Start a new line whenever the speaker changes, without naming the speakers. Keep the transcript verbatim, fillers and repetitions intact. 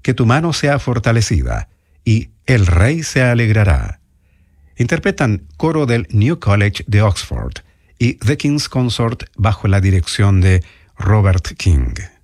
que tu mano sea fortalecida, y el rey se alegrará. Interpretan coro del New College de Oxford y The King's Consort bajo la dirección de Robert King.